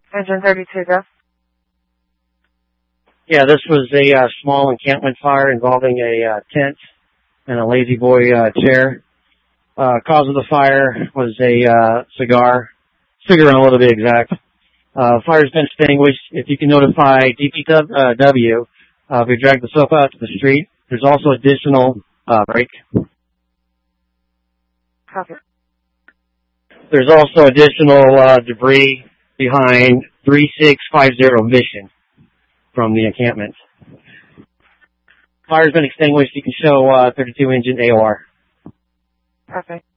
Engine 32, go. Yeah, this was a small encampment fire involving a tent and a lazy boy chair. Cause of the fire was a cigar a little bit exact. Fire's been extinguished. If you can notify DPW, if you drag the sofa out to the street, there's also additional break. Copy. There's also additional debris behind 3650 Mission from the encampment. Fire's been extinguished. You can show 32 engine AOR. Perfect.